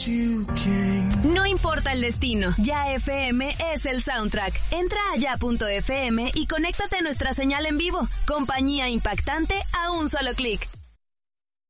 No importa el destino, Ya FM es el soundtrack. Entra a ya.fm y conéctate a nuestra señal en vivo. Compañía impactante a un solo clic.